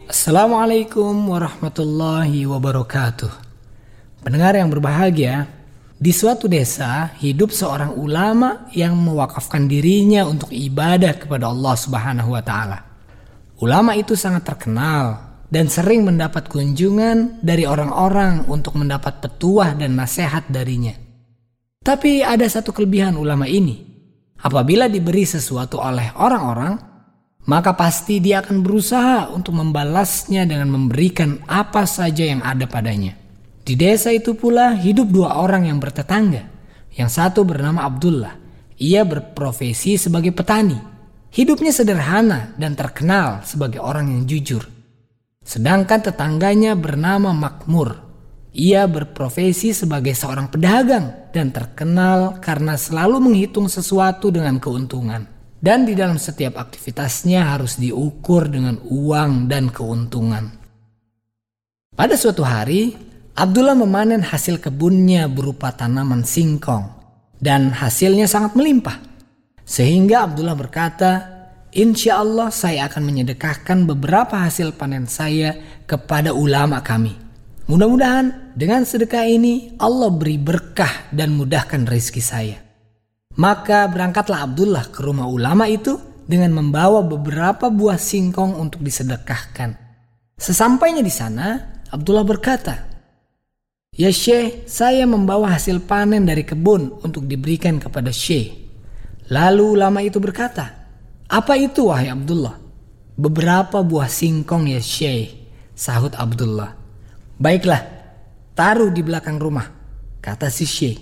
Assalamualaikum warahmatullahi wabarakatuh. Pendengar yang berbahagia, di suatu desa hidup seorang ulama yang mewakafkan dirinya untuk ibadah kepada Allah Subhanahu wa taala. Ulama itu sangat terkenal dan sering mendapat kunjungan dari orang-orang untuk mendapat petuah dan nasihat darinya. Tapi ada satu kelebihan ulama ini. Apabila diberi sesuatu oleh orang-orang, maka pasti dia akan berusaha untuk membalasnya dengan memberikan apa saja yang ada padanya. Di desa itu pula hidup dua orang yang bertetangga. Yang satu bernama Abdullah. Ia berprofesi sebagai petani. Hidupnya sederhana dan terkenal sebagai orang yang jujur. Sedangkan tetangganya bernama Makmur. Ia berprofesi sebagai seorang pedagang dan terkenal karena selalu menghitung sesuatu dengan keuntungan. Dan di dalam setiap aktivitasnya harus diukur dengan uang dan keuntungan. Pada suatu hari, Abdullah memanen hasil kebunnya berupa tanaman singkong. Dan hasilnya sangat melimpah. Sehingga Abdullah berkata, "Insya Allah saya akan menyedekahkan beberapa hasil panen saya kepada ulama kami. Mudah-mudahan dengan sedekah ini Allah beri berkah dan mudahkan rezeki saya." Maka berangkatlah Abdullah ke rumah ulama itu dengan membawa beberapa buah singkong untuk disedekahkan. Sesampainya di sana, Abdullah berkata, "Ya Syekh, saya membawa hasil panen dari kebun untuk diberikan kepada Syekh." Lalu ulama itu berkata, "Apa itu wahai Abdullah?" "Beberapa buah singkong ya Syekh," sahut Abdullah. "Baiklah, taruh di belakang rumah," kata si Syekh.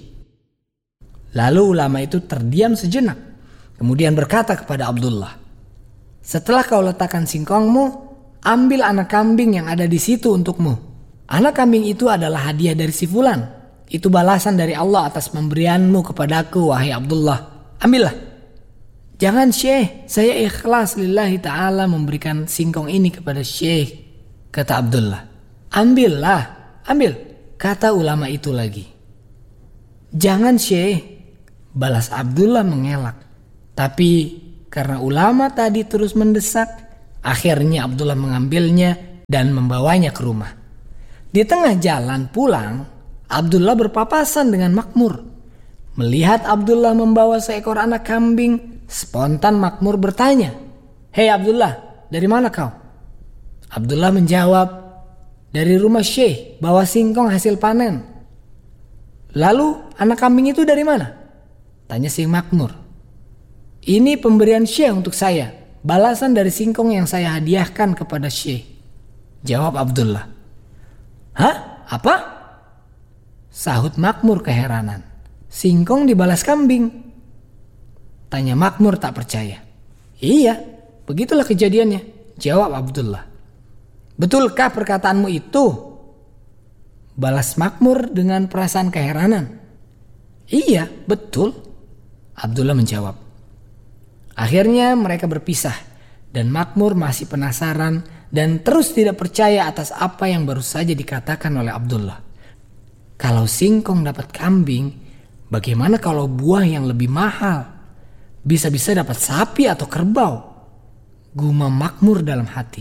Lalu ulama itu terdiam sejenak, kemudian berkata kepada Abdullah, "Setelah kau letakkan singkongmu, ambil anak kambing yang ada di situ untukmu. Anak kambing itu adalah hadiah dari si fulan. Itu balasan dari Allah atas pemberianmu kepadaku, wahai Abdullah. Ambillah." "Jangan Syekh, saya ikhlas lillahi ta'ala memberikan singkong ini kepada Syekh," kata Abdullah. "Ambillah, ambil," kata ulama itu lagi. "Jangan Syekh," balas Abdullah mengelak. Tapi karena ulama tadi terus mendesak, akhirnya Abdullah mengambilnya dan membawanya ke rumah. Di tengah jalan pulang, Abdullah berpapasan dengan Makmur. Melihat Abdullah membawa seekor anak kambing, spontan Makmur bertanya, "Hei Abdullah, dari mana kau?" Abdullah menjawab, "Dari rumah Syekh, bawa singkong hasil panen." "Lalu anak kambing itu dari mana?" tanya si Makmur. "Ini pemberian Syekh untuk saya, balasan dari singkong yang saya hadiahkan kepada Syekh," jawab Abdullah. "Hah? Apa?" sahut Makmur keheranan. "Singkong dibalas kambing?" tanya Makmur tak percaya. "Iya, begitulah kejadiannya," jawab Abdullah. "Betulkah perkataanmu itu?" balas Makmur dengan perasaan keheranan. "Iya, betul," Abdullah menjawab. Akhirnya mereka berpisah dan Makmur masih penasaran dan terus tidak percaya atas apa yang baru saja dikatakan oleh Abdullah. Kalau singkong dapat kambing, bagaimana kalau buah yang lebih mahal? Bisa-bisa dapat sapi atau kerbau, gumam Makmur dalam hati.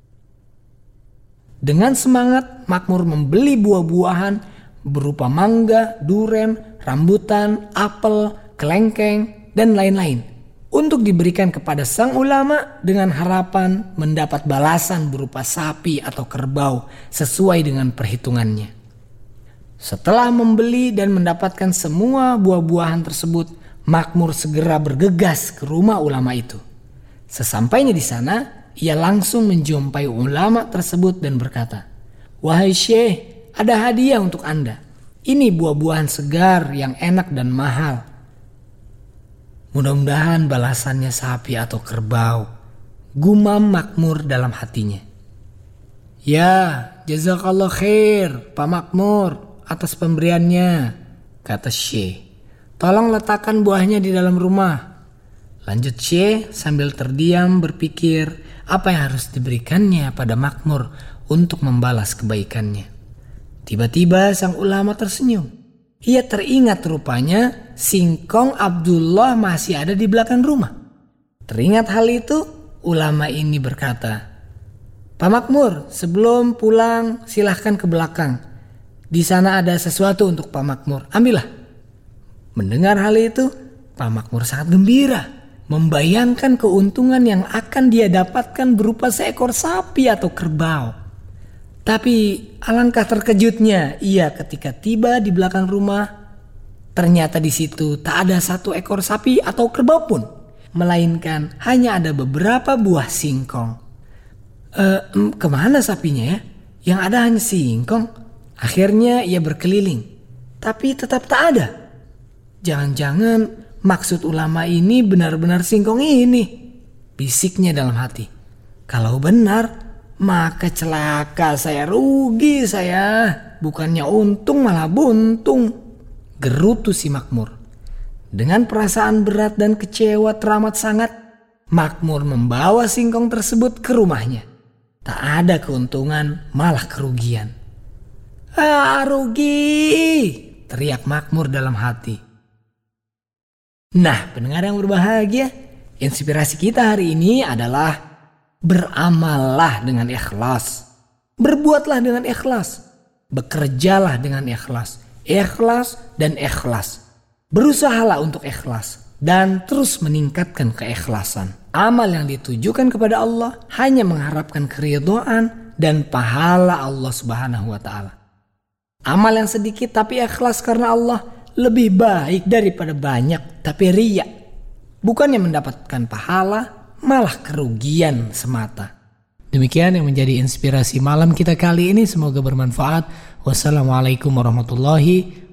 Dengan semangat, Makmur membeli buah-buahan berupa mangga, duren, rambutan, apel, kelengkeng, dan lain-lain untuk diberikan kepada sang ulama dengan harapan mendapat balasan berupa sapi atau kerbau sesuai dengan perhitungannya. Setelah membeli dan mendapatkan semua buah-buahan tersebut, Makmur segera bergegas ke rumah ulama itu. Sesampainya di sana, ia langsung menjumpai ulama tersebut dan berkata, "Wahai Syekh, ada hadiah untuk Anda. Ini buah-buahan segar yang enak dan mahal. Mudah-mudahan balasannya sapi atau kerbau," gumam Makmur dalam hatinya. "Ya, jazakallah khair Pak Makmur atas pemberiannya," kata Syekh. "Tolong letakkan buahnya di dalam rumah." Lanjut Syekh sambil terdiam berpikir apa yang harus diberikannya pada Makmur untuk membalas kebaikannya. Tiba-tiba sang ulama tersenyum. Ia teringat rupanya singkong Abdullah masih ada di belakang rumah. Teringat hal itu, ulama ini berkata, Pak Makmur, sebelum pulang silahkan ke belakang. Di sana ada sesuatu untuk Pak Makmur, ambillah. Mendengar hal itu, Pak Makmur sangat gembira, membayangkan keuntungan yang akan dia dapatkan berupa seekor sapi atau kerbau. Tapi alangkah terkejutnya ia ketika tiba di belakang rumah. Ternyata di situ tak ada satu ekor sapi atau kerbau pun, melainkan hanya ada beberapa buah singkong. Kemana sapinya ya? Yang ada hanya singkong. Akhirnya ia berkeliling, tapi tetap tak ada. Jangan-jangan maksud ulama ini benar-benar singkong ini, bisiknya dalam hati. Kalau benar, maka celaka saya, rugi saya. Bukannya untung malah buntung. Gerutu si Makmur. Dengan perasaan berat dan kecewa teramat sangat, Makmur membawa singkong tersebut ke rumahnya. Tak ada keuntungan, malah kerugian. Rugi, teriak Makmur dalam hati. Nah, pendengar yang berbahagia, inspirasi kita hari ini adalah beramallah dengan ikhlas. Berbuatlah dengan ikhlas. Bekerjalah dengan ikhlas. Ikhlas dan ikhlas. Berusahalah untuk ikhlas dan terus meningkatkan keikhlasan. Amal yang ditujukan kepada Allah hanya mengharapkan keridhaan dan pahala Allah Subhanahu wa taala. Amal yang sedikit tapi ikhlas karena Allah lebih baik daripada banyak tapi riya. Bukannya mendapatkan pahala, malah kerugian semata. Demikian yang menjadi inspirasi malam kita kali ini. Semoga bermanfaat. Wassalamualaikum warahmatullahi